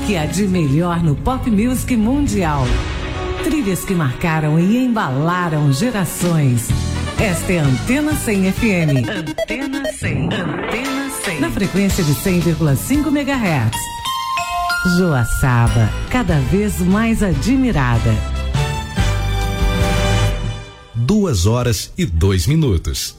que há de melhor no pop music mundial. Trilhas que marcaram e embalaram gerações. Esta é a Antena 100 FM. Antena 100. Antena 100. Na frequência de 100,5 MHz. Joaçaba, cada vez mais admirada. 2 horas e 2 minutos.